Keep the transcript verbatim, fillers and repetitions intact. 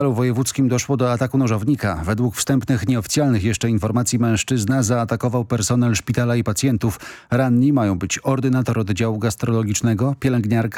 W wojewódzkim doszło do ataku nożownika. Według wstępnych, nieoficjalnych jeszcze informacji mężczyzna zaatakował personel szpitala i pacjentów. Ranni mają być ordynator oddziału gastrologicznego, pielęgniarka